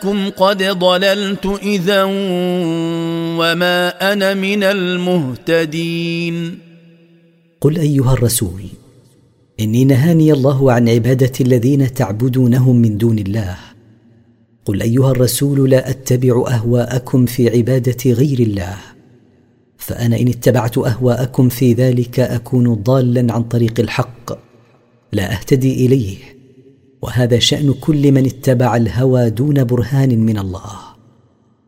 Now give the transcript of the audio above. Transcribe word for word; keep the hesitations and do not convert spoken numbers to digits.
لكم قد ضللت إذا وما أنا من المهتدين. قل أيها الرسول: إني نهاني الله عن عبادة الذين تعبدونهم من دون الله. قل أيها الرسول: لا أتبع أهواءكم في عبادة غير الله، فأنا إن اتبعت أهواءكم في ذلك أكون ضالا عن طريق الحق لا أهتدي إليه، وهذا شأن كل من اتبع الهوى دون برهان من الله.